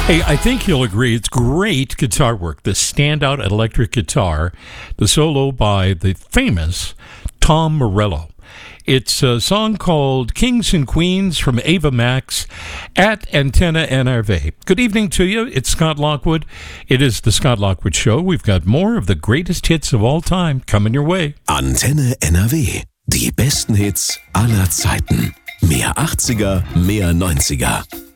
Hey, I think you'll agree it's great guitar work. The standout electric guitar, the solo by the famous Tom Morello. It's a song called Kings and Queens from Ava Max at Antenna NRV. Good evening to you. It's Scott Lockwood. It is the Scott Lockwood Show. We've got more of the greatest hits of all time coming your way. Antenne NRW. Die besten Hits aller Zeiten. Mehr 80er, mehr 90er.